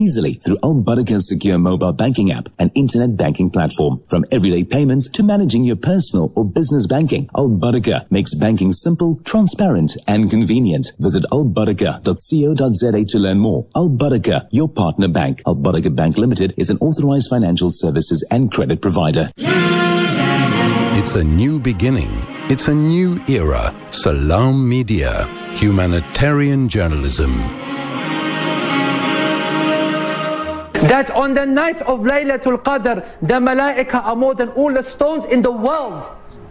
easily through Al Barakah's secure mobile banking app and internet banking platform. From everyday payments to managing your personal or business banking, Al Barakah makes banking simple, transparent and convenient. Visit albarakah.co.za to learn more. Al Barakah, your partner bank. Al Barakah Bank Limited is an authorized financial services and credit provider. It's a new beginning. It's a new era. Salam Media, humanitarian journalism. That on the night of Laylatul Qadr, the Malaika are more than all the stones in the world.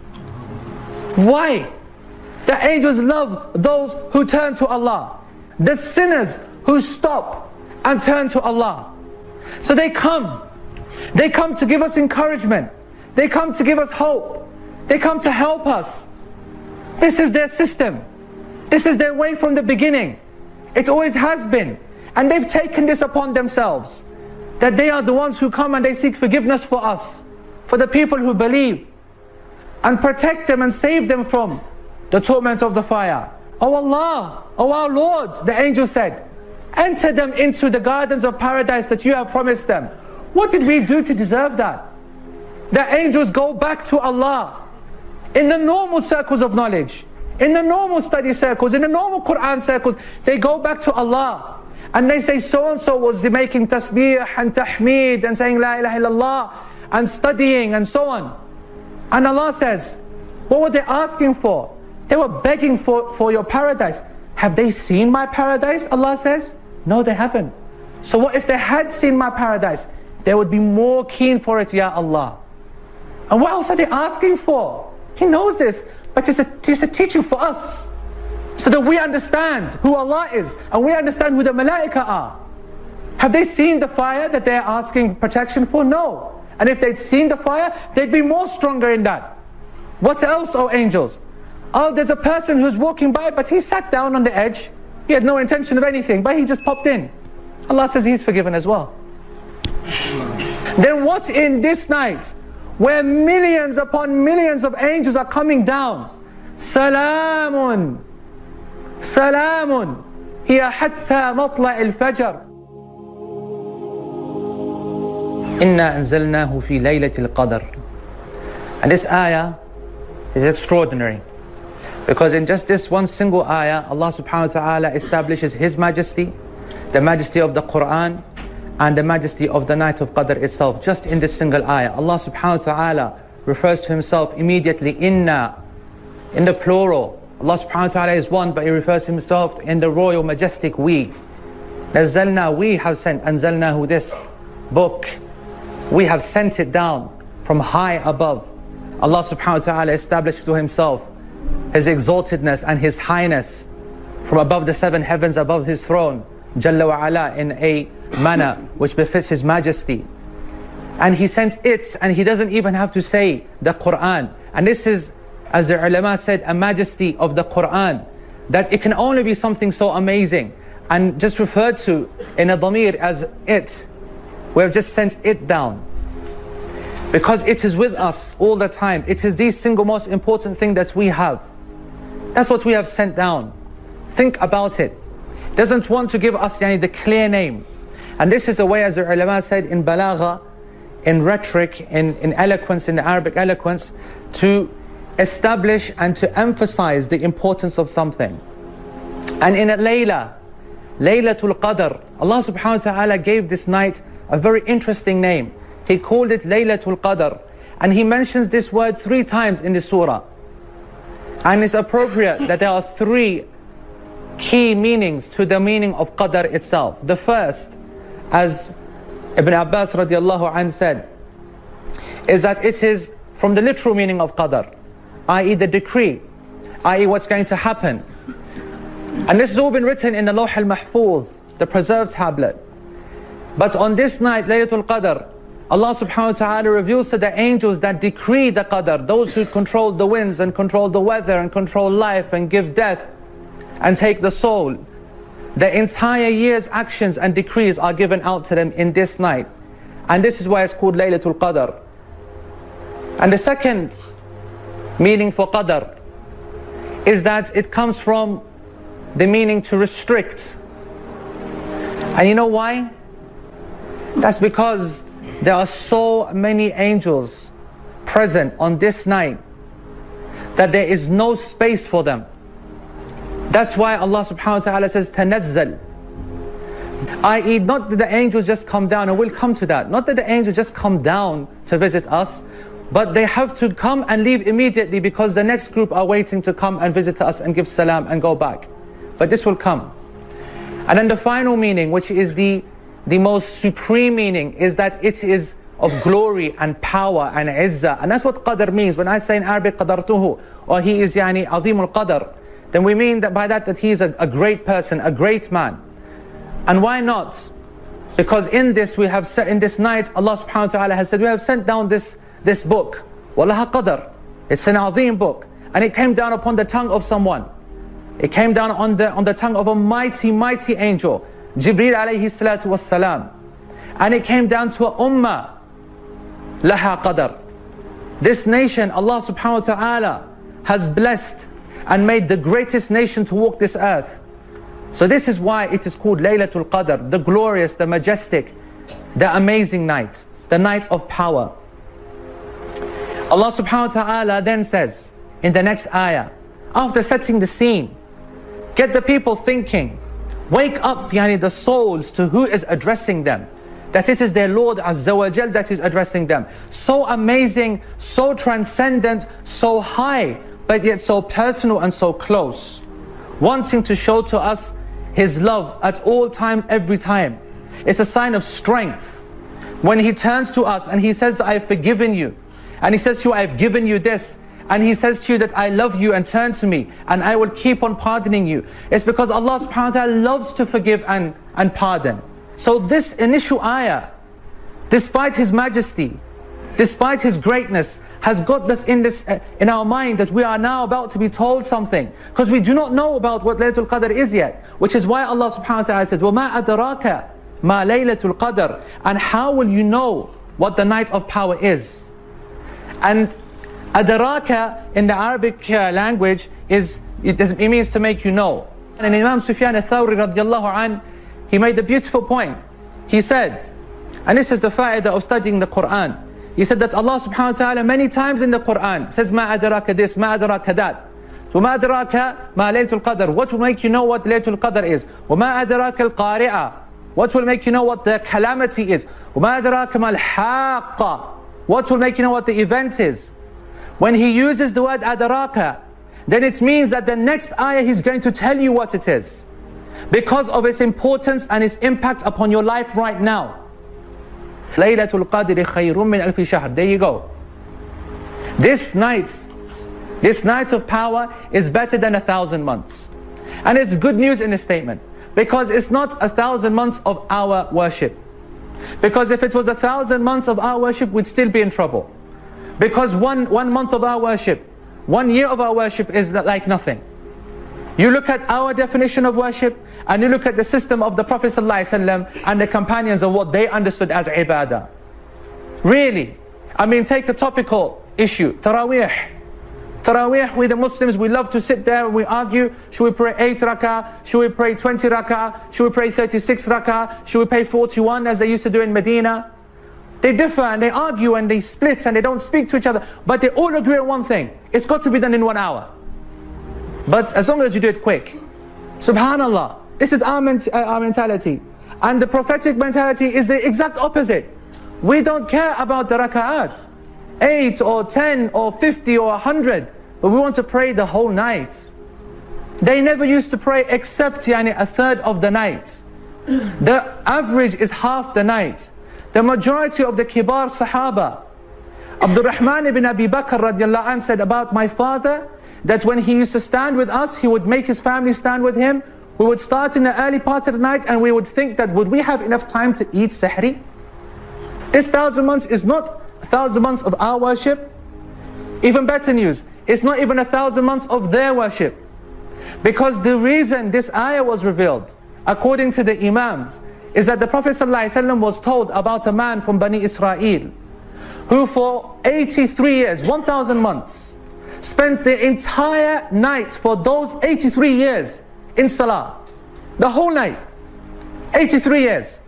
Why? The angels love those who turn to Allah. The sinners who stop and turn to Allah. So they come. They come to give us encouragement. They come to give us hope. They come to help us. This is their system. This is their way from the beginning. It always has been. And they've taken this upon themselves. That they are the ones who come and they seek forgiveness for us, for the people who believe, and protect them and save them from the torment of the fire. Oh Allah, oh our Lord, the angel said, enter them into the gardens of paradise that you have promised them. What did we do to deserve that? The angels go back to Allah in the normal circles of knowledge, in the normal study circles, in the normal Quran circles. They go back to Allah. And they say so-and-so was making tasbih and tahmeed and saying la ilaha illallah and studying and so on. And Allah says, what were they asking for? They were begging for your paradise. Have they seen my paradise? Allah says, no they haven't. So what if they had seen my paradise? They would be more keen for it, Ya Allah. And what else are they asking for? He knows this, but it's a teaching for us. So that we understand who Allah is and we understand who the Malaika are. Have they seen the fire that they're asking protection for? No. And if they'd seen the fire, they'd be more stronger in that. What else, oh angels? Oh, there's a person who's walking by, but he sat down on the edge. He had no intention of anything, but he just popped in. Allah says he's forgiven as well. Then what in this night, where millions upon millions of angels are coming down? Salamun. سلام هي حتى مطلع الفجر إنا أنزلناه في ليلة القدر. And this ayah is extraordinary because in just this one single ayah Allah subhanahu wa ta'ala establishes His majesty, the majesty of the Quran and the majesty of the night of Qadr itself. Just in this single ayah Allah subhanahu wa ta'ala refers to Himself immediately inna, in the plural. Allah subhanahu wa ta'ala is one, but He refers to Himself in the royal majestic we. Nazzalna, we have sent, anzalnahu, this book. We have sent it down from high above. Allah subhanahu wa ta'ala established to Himself His exaltedness and His highness from above the seven heavens, above His throne, Jalla wa ala, in a manner which befits His majesty. And He sent it, and He doesn't even have to say the Quran. And this is, as the ulama said, a majesty of the Quran, that it can only be something so amazing and just referred to in a dhamir as it. We have just sent it down because it is with us all the time. It is the single most important thing that we have. That's what we have sent down. Think about it. Doesn't want to give us the clear name. And this is a way, as the ulama said, in balagha, in rhetoric, in eloquence, in the Arabic eloquence, to establish and to emphasize the importance of something. And in a Laylatul Qadr, Allah subhanahu wa ta'ala gave this night a very interesting name. He called it Laylatul Qadr. And He mentions this word 3 times in the surah. And it's appropriate that there are 3 key meanings to the meaning of Qadr itself. The first, as Ibn Abbas radiallahu anh said, is that it is from the literal meaning of Qadr, i.e. the decree, i.e. what's going to happen. And this has all been written in the Lawh al-Mahfuz, the preserved tablet. But on this night, Laylatul Qadr, Allah subhanahu wa ta'ala reveals to the angels that decree the Qadr, those who control the winds and control the weather and control life and give death and take the soul. The entire year's actions and decrees are given out to them in this night. And this is why it's called Laylatul Qadr. And the second meaning for Qadr is that it comes from the meaning to restrict. And you know why? That's because there are so many angels present on this night that there is no space for them. That's why Allah subhanahu wa ta'ala says, تَنَزَّل, i.e. not that the angels just come down, and we'll come to that. Not that the angels just come down to visit us, but they have to come and leave immediately because the next group are waiting to come and visit us and give salam and go back. But this will come. And then the final meaning, which is the most supreme meaning, is that it is of glory and power and izzah. And that's what qadr means. When I say in Arabic qadartuhu, or he is yani azimul qadr, then we mean that by that he is a great person, a great man. And why not? Because in this we have in this night, Allah subhanahu wa ta'ala has said, we have sent down this book. Wallaha qadr. It's an azim book. And it came down upon the tongue of someone. It came down on the tongue of a mighty, mighty angel, Jibreel alayhi salatu wassalam. And it came down to a ummah, laha qadr. This nation, Allah subhanahu wa ta'ala has blessed and made the greatest nation to walk this earth. So this is why it is called Laylatul Qadr, the glorious, the majestic, the amazing night, the night of power. Allah subhanahu wa ta'ala then says in the next ayah, after setting the scene, get the people thinking, wake up yani the souls to who is addressing them, that it is their Lord Azza wa Jal that is addressing them. So amazing, so transcendent, so high, but yet so personal and so close, wanting to show to us His love at all times, every time. It's a sign of strength. When He turns to us and He says, I have forgiven you, and He says to you, I have given you this, and He says to you that I love you and turn to me and I will keep on pardoning you. It's because Allah subhanahu wa ta'ala loves to forgive and pardon. So this initial ayah, despite His majesty, despite His greatness, has got us in our mind that we are now about to be told something, because we do not know about what Laylatul Qadr is yet, which is why Allah subhanahu wa ta'ala says, وَمَا أَدْرَاكَ مَا لَيْلَةُ الْقَدْرِ. And how will you know what the night of power is? And adraka in the Arabic language it means to make you know. And Imam Sufyan al-Thawri radiallahu anh, he made a beautiful point. He said, and this is the fa'idah of studying the Quran, he said that Allah subhanahu wa ta'ala many times in the Quran says, Ma adraka this, ma adraka that. So ma adraka ma laylatul qadr. What will make you know what laylatul qadr is? Wa ma adraka al-qari'ah. What will make you know what the calamity is? Wa ma adraka ma al-haqqa. What will make you know what the event is? When he uses the word adraka, then it means that the next ayah he's going to tell you what it is, because of its importance and its impact upon your life right now. Laylatul Qadri khayrun min alfi shahr. There you go. This night of power is better than 1,000 months. And it's good news in this statement, because it's not 1,000 months of our worship. Because if it was 1,000 months of our worship, we'd still be in trouble. Because one month of our worship, 1 year of our worship is like nothing. You look at our definition of worship, and you look at the system of the Prophet ﷺ and the companions of what they understood as ibadah. Really, I mean, take a topical issue, Taraweeh. Taraweeh, we the Muslims, we love to sit there and we argue, should we pray 8 rak'ah, should we pray 20 rak'ah, should we pray 36 rak'ah, should we pray 41 as they used to do in Medina? They differ and they argue and they split and they don't speak to each other, but they all agree on one thing: it's got to be done in 1 hour. But as long as you do it quick. Subhanallah, this is our mentality. And the prophetic mentality is the exact opposite. We don't care about the raka'at, 8 or 10 or 50 or 100, but we want to pray the whole night. They never used to pray except a third of the night. The average is half the night. The majority of the kibar sahaba, Abdurrahman ibn Abi Bakr radiallahu anh said about my father, that when he used to stand with us, he would make his family stand with him. We would start in the early part of the night and we would think that would we have enough time to eat sahri? This 1,000 months is not 1,000 months of our worship. Even better news, it's not even 1,000 months of their worship. Because the reason this ayah was revealed, according to the Imams, is that the Prophet ﷺ was told about a man from Bani Israel who for 83 years, 1,000 months, spent the entire night for those 83 years in salah. The whole night, 83 years.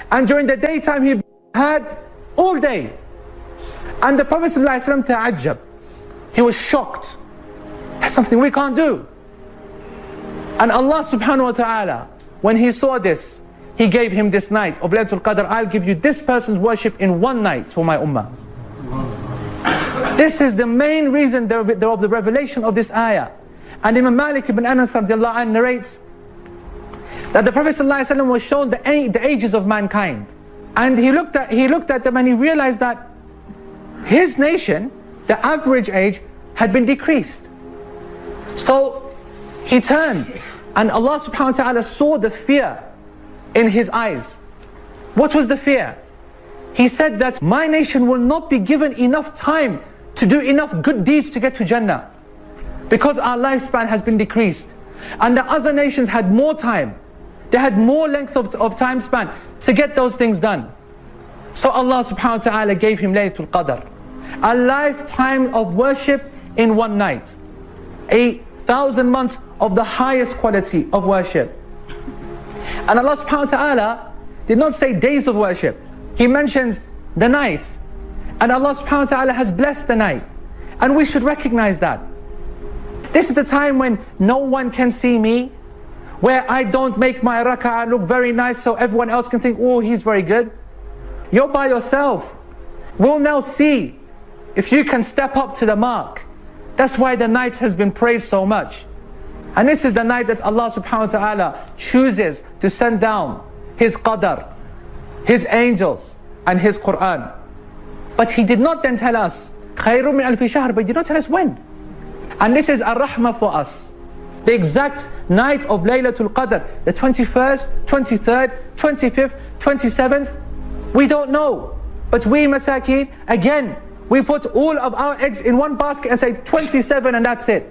And during the daytime he had all day. And the Prophet ﷺ ta'ajjab. He was shocked. That's something we can't do. And Allah subhanahu wa ta'ala, when he saw this, he gave him this night of Laylatul Qadr. I'll give you this person's worship in one night for my ummah. This is the main reason of the revelation of this ayah. And Imam Malik ibn Anas radiallahu anh narrates that the Prophet ﷺ was shown the ages of mankind. And he looked at them and he realized that his nation, the average age, had been decreased. So he turned and Allah subhanahu wa ta'ala saw the fear in his eyes. What was the fear? He said that my nation will not be given enough time to do enough good deeds to get to Jannah, because our lifespan has been decreased. And the other nations had more time. They had more length of time span to get those things done. So Allah subhanahu wa ta'ala gave him Laylatul Qadr, a lifetime of worship in one night, 1,000 months of the highest quality of worship. And Allah subhanahu wa ta'ala did not say days of worship. He mentions the nights. And Allah subhanahu wa ta'ala has blessed the night. And we should recognize that. This is the time when no one can see me, where I don't make my raka'ah look very nice so everyone else can think, oh, he's very good. You're by yourself. We'll now see if you can step up to the mark. That's why the night has been praised so much. And this is the night that Allah subhanahu wa ta'ala chooses to send down His qadr, His angels, and His Qur'an. But He did not then tell us, خَيْرٌ مِنْ أَلْفِ شَهْرٍ, but He did not tell us when. And this is a rahmah for us. The exact night of Laylatul Qadr, the 21st, 23rd, 25th, 27th, we don't know. But we masakeen, again, we put all of our eggs in one basket and say 27 and that's it.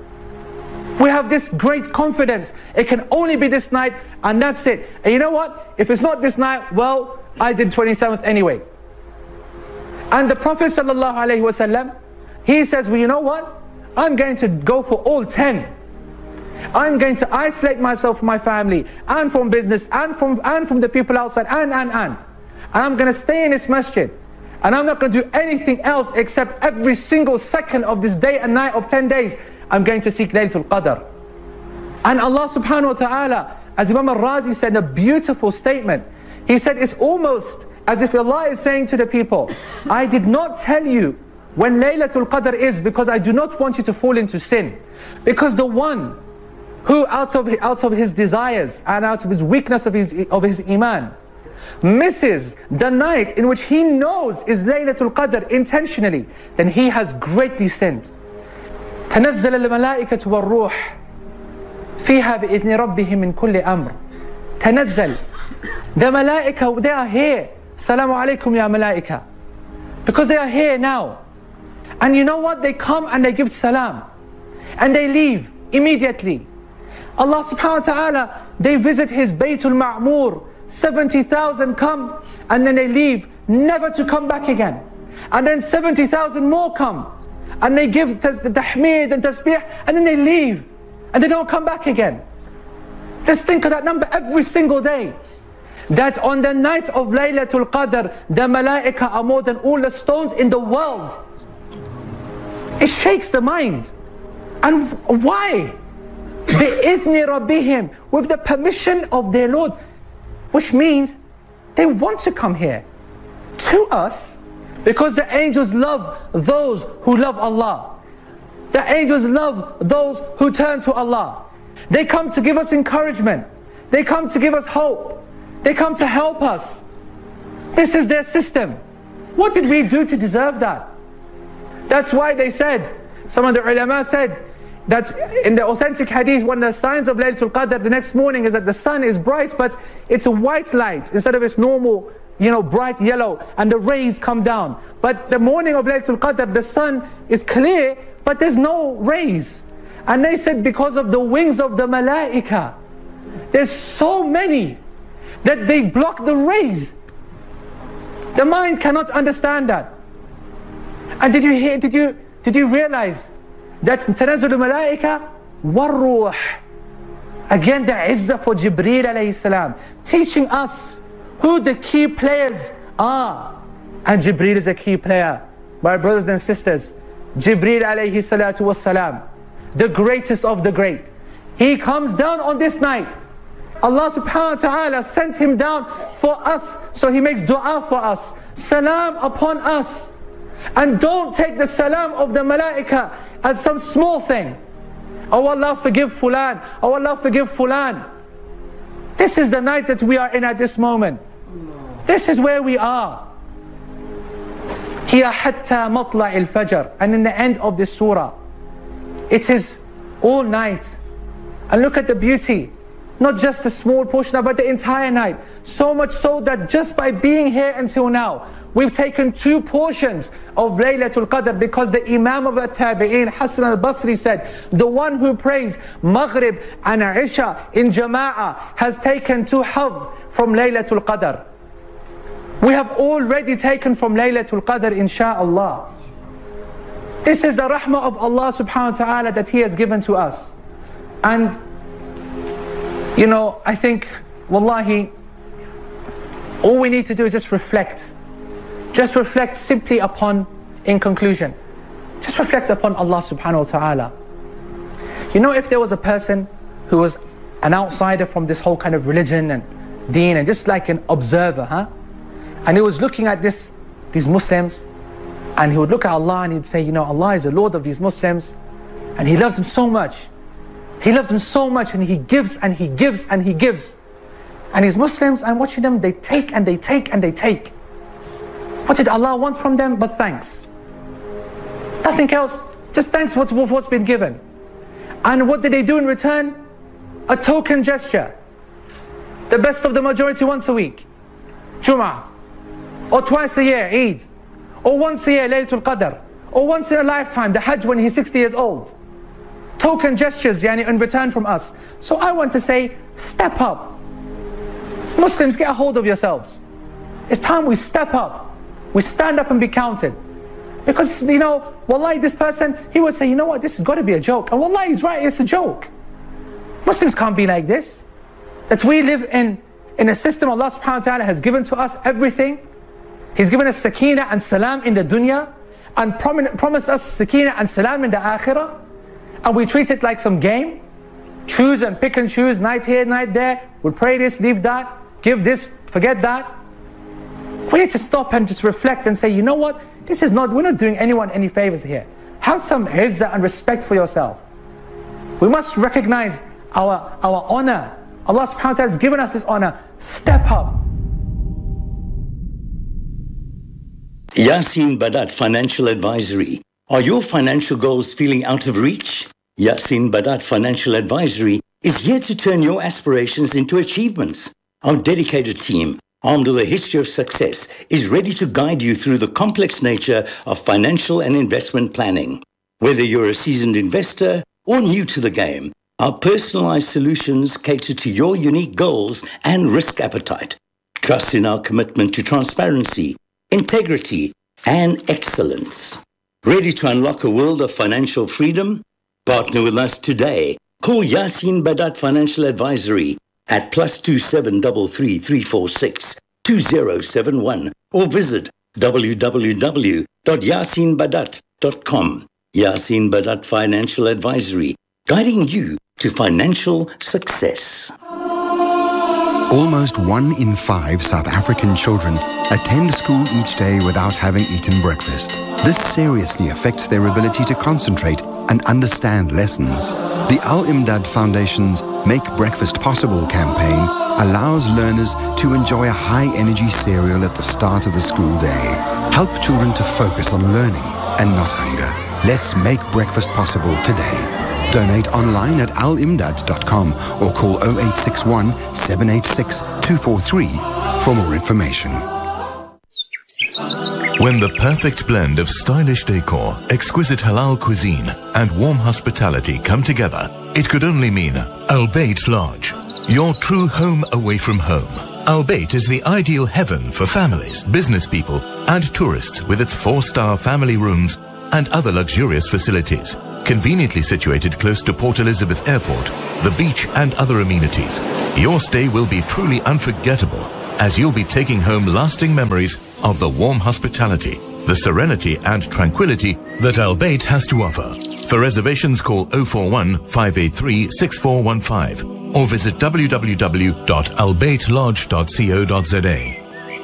We have this great confidence. It can only be this night and that's it. And you know what? If it's not this night, well, I did 27th anyway. And the Prophet ﷺ, he says, well, you know what? I'm going to go for all 10. I'm going to isolate myself from my family and from business and from the people outside and I'm going to stay in this masjid. And I'm not going to do anything else except every single second of this day and night of 10 days, I'm going to seek Laylatul Qadr. And Allah subhanahu wa ta'ala, as Imam al-Razi said, a beautiful statement. He said, it's almost as if Allah is saying to the people, I did not tell you when Laylatul Qadr is because I do not want you to fall into sin. Because the one who out of his desires and out of his weakness of his iman misses the night in which he knows is Laylatul Qadr intentionally, then he has greatly sinned. تنزل الملائكة والروح فيها بإذن ربهم من كل أمر. تنزل. The malaika, they are here. Salamu alaikum ya malaika. Because they are here now. And you know what? They come and they give salam. And they leave immediately. Allah subhanahu wa ta'ala, they visit His Baytul Ma'mur. 70,000 come and then they leave, never to come back again. And then 70,000 more come and they give the tahmeed and tasbih and then they leave and they don't come back again. Just think of that number every single day. That on the night of Laylatul Qadr, the malaika are more than all the stones in the world. It shakes the mind. And why? بِإِذْنِ رَبِّهِمْ, with the permission of their Lord. Which means they want to come here to us, because the angels love those who love Allah. The angels love those who turn to Allah. They come to give us encouragement. They come to give us hope. They come to help us. This is their system. What did we do to deserve that? That's why they said, some of the ulama said, that in the authentic hadith, one of the signs of Laylatul Qadr the next morning is that the sun is bright, but it's a white light instead of its normal, bright yellow, and the rays come down. But the morning of Laylatul Qadr, the sun is clear, but there's no rays. And they said because of the wings of the malaika, there's so many that they block the rays. The mind cannot understand that. And did you realize that تنزل الملائكة والروح, again the izzah for Jibreel alayhi salam, teaching us who the key players are. And Jibreel is a key player. My brothers and sisters, Jibreel alayhi salatu wassalam, the greatest of the great. He comes down on this night. Allah subhanahu wa ta'ala sent him down for us, so he makes dua for us. Salam upon us. And don't take the salam of the malaika as some small thing. Oh Allah forgive fulan, oh Allah forgive fulan. This is the night that we are in at this moment. This is where we are. Hiya hatta matla'il fajr. And in the end of this surah, it is all night. And look at the beauty. Not just a small portion of it, but the entire night. So much so that just by being here until now, we've taken 2 portions of Laylatul Qadr, because the Imam of At-Tabi'een, Hassan al-Basri, said, the one who prays Maghrib and Isha in Jama'ah has taken 2 hadh from Laylatul Qadr. We have already taken from Laylatul Qadr, insha'Allah. This is the rahmah of Allah subhanahu wa ta'ala that He has given to us. And you know, I think, wallahi, all we need to do is just reflect. Just reflect simply upon, in conclusion, just reflect upon Allah subhanahu wa ta'ala. You know, if there was a person who was an outsider from this whole kind of religion and deen, and just like an observer, and he was looking at these Muslims, and he would look at Allah and he'd say, you know, Allah is the Lord of these Muslims, and He loves them so much. He loves them so much, and He gives and He gives and He gives. And these Muslims, I'm watching them, they take and they take and they take. What did Allah want from them but thanks? Nothing else, just thanks for what's been given. And what did they do in return? A token gesture. The best of the majority once a week, Jum'ah. Or twice a year, Eid. Or once a year, Laylatul Qadr. Or once in a lifetime, the Hajj when he's 60 years old. Token gestures, in return from us. So I want to say, step up. Muslims, get a hold of yourselves. It's time we step up. We stand up and be counted. Because, you know, wallahi, this person, he would say, you know what, this has got to be a joke. And wallahi, he's right, it's a joke. Muslims can't be like this. That we live in a system Allah subhanahu wa ta'ala has given to us everything. He's given us sakina and salam in the dunya, and promised us sakina and salam in the akhirah. And we treat it like some game. Choose and pick and choose, night here, night there. We'll pray this, leave that, give this, forget that. We need to stop and just reflect and say, you know what? This is not, we're not doing anyone any favors here. Have some izzah and respect for yourself. We must recognize our honor. Allah subhanahu wa ta'ala has given us this honor. Step up. Yasin Badat Financial Advisory. Are your financial goals feeling out of reach? Yasin Badat Financial Advisory is here to turn your aspirations into achievements. Our dedicated team, armed with a history of success, is ready to guide you through the complex nature of financial and investment planning. Whether you're a seasoned investor or new to the game, our personalized solutions cater to your unique goals and risk appetite. Trust in our commitment to transparency, integrity, and excellence. Ready to unlock a world of financial freedom? Partner with us today. Call Yasin Badat Financial Advisory at +27 33 346 2071 or visit www.yasinbadat.com. Yasin Badat Financial Advisory, guiding you to financial success. Almost 1 in 5 South African children attend school each day without having eaten breakfast. This seriously affects their ability to concentrate and understand lessons. The Al-Imdad Foundation's Make Breakfast Possible campaign allows learners to enjoy a high-energy cereal at the start of the school day. Help children to focus on learning and not hunger. Let's make breakfast possible today. Donate online at alimdad.com or call 0861 786 243 for more information. When the perfect blend of stylish decor, exquisite halal cuisine, and warm hospitality come together, it could only mean Al Bayt Lodge, your true home away from home. Al Bayt is the ideal heaven for families, business people, and tourists with its 4-star family rooms and other luxurious facilities. Conveniently situated close to Port Elizabeth Airport, the beach, and other amenities, your stay will be truly unforgettable. as you'll be taking home lasting memories of the warm hospitality, the serenity and tranquility that Al Bayt has to offer. For reservations, call 041 583 6415 or visit www.albaytlodge.co.za.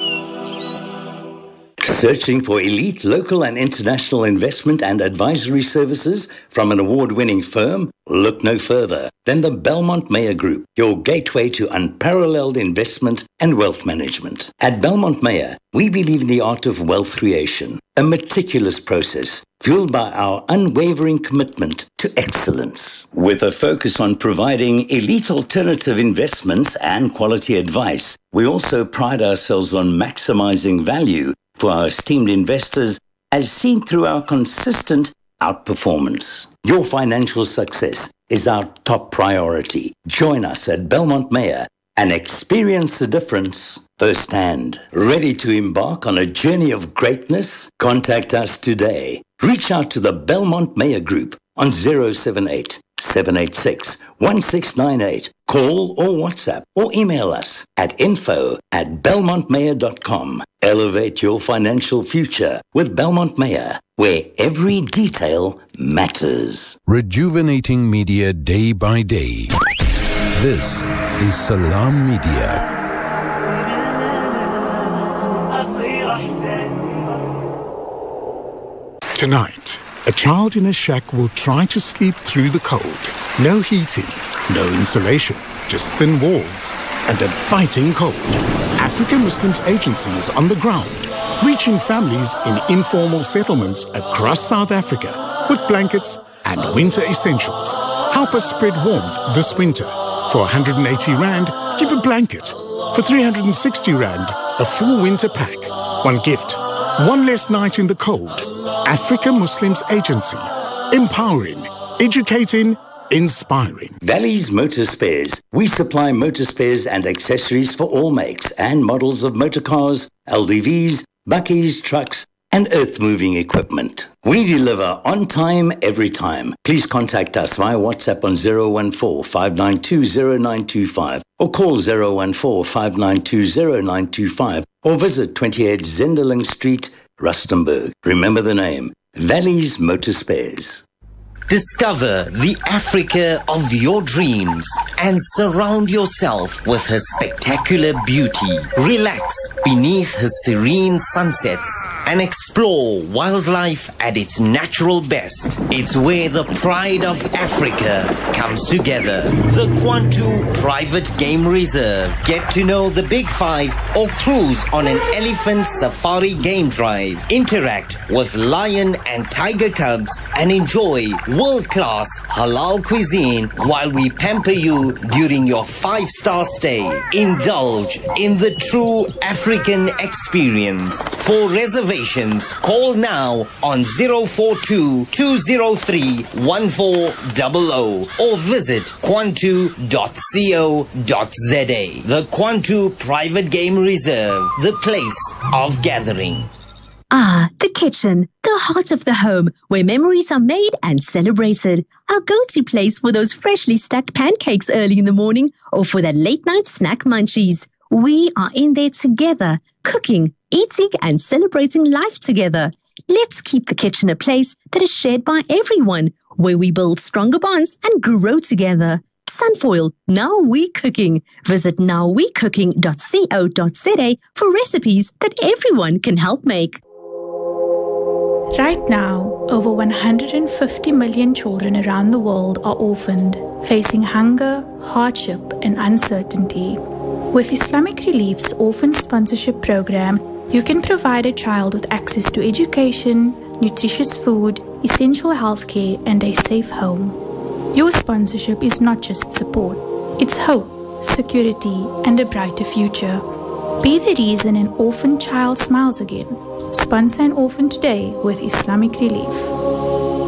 Searching for elite local and international investment and advisory services from an award-winning firm? Look no further than the Belmont Meyer Group, your gateway to unparalleled investment and wealth management. At Belmont Meyer, we believe in the art of wealth creation, a meticulous process fueled by our unwavering commitment to excellence. With a focus on providing elite alternative investments and quality advice, we also pride ourselves on maximizing value for our esteemed investors, as seen through our consistent outperformance. Your financial success is our top priority. Join us at Belmont Meyer and experience the difference firsthand. Ready to embark on a journey of greatness? Contact us today. Reach out to the Belmont Meyer Group on 078 786 1698. Call or WhatsApp or email us at info@belmontmeyer.com. Elevate your financial future with Belmont Meyer, where every detail matters. Rejuvenating media day by day. This is Salam Media. Tonight, a child in a shack will try to sleep through the cold. No heating, no insulation, just thin walls and a biting cold. African Muslims Agency is on the ground, reaching families in informal settlements across South Africa with blankets and winter essentials. Help us spread warmth this winter. For 180 Rand, give a blanket. For 360 Rand, a full winter pack. One gift, one less night in the cold. Africa Muslims Agency. Empowering, educating, inspiring. Valley's Motor Spares. We supply motor spares and accessories for all makes and models of motor cars, LDVs, bakkies, trucks, and earth-moving equipment. We deliver on time, every time. Please contact us via WhatsApp on 014-592-0925 or call 014-592-0925 or visit 28 Zenderling Street, Rustenburg. Remember the name, Valley's Motor Spares. Discover the Africa of your dreams and surround yourself with her spectacular beauty. Relax beneath her serene sunsets and explore wildlife at its natural best. It's where the pride of Africa comes together. The Kwantu Private Game Reserve. Get to know the Big Five or cruise on an elephant safari game drive. Interact with lion and tiger cubs and enjoy world-class halal cuisine while we pamper you during your 5-star stay. Indulge in the true African experience. For reservations, call now on 042-203-1400 or visit kwantu.co.za. The Kwantu Private Game Reserve, the place of gathering. Ah, the kitchen, the heart of the home, where memories are made and celebrated. Our go-to place for those freshly stacked pancakes early in the morning or for that late-night snack munchies. We are in there together, cooking, eating, and celebrating life together. Let's keep the kitchen a place that is shared by everyone, where we build stronger bonds and grow together. Sunfoil, Now We Cooking. Visit nowwecooking.co.za for recipes that everyone can help make. Right now, over 150 million children around the world are orphaned, facing hunger, hardship, and uncertainty. With Islamic Relief's Orphan Sponsorship Program, you can provide a child with access to education, nutritious food, essential healthcare, and a safe home. Your sponsorship is not just support, it's hope, security, and a brighter future. Be the reason an orphan child smiles again. Sponsor an orphan today with Islamic Relief.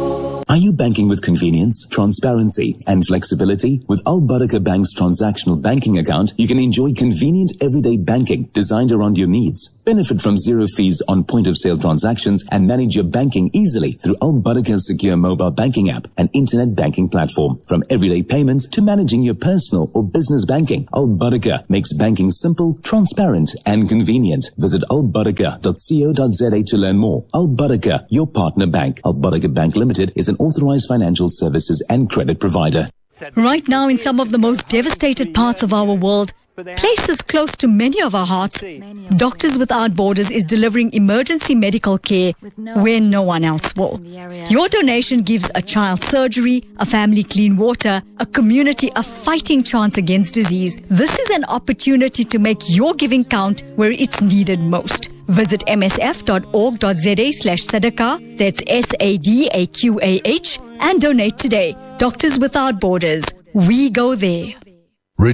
Are you banking with convenience, transparency, and flexibility? With Al Barakah Bank's transactional banking account, you can enjoy convenient everyday banking designed around your needs. Benefit from zero fees on point-of-sale transactions and manage your banking easily through Al Barakah's secure mobile banking app and internet banking platform. From everyday payments to managing your personal or business banking, Al Barakah makes banking simple, transparent, and convenient. Visit albarakah.co.za to learn more. Al Barakah, your partner bank. Al Barakah Bank Limited is an authorized financial services and credit provider. Right now, in some of the most devastated parts of our world, places close to many of our hearts, Doctors Without Borders is delivering emergency medical care where no one else will. Your donation gives a child surgery, a family clean water, a community a fighting chance against disease. This is an opportunity to make your giving count where it's needed most. Visit msf.org.za/sadaqah, that's SADAQAH, and donate today. Doctors Without Borders. We go there.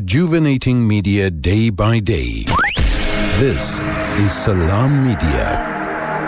Rejuvenating media day by day. This is Salam Media.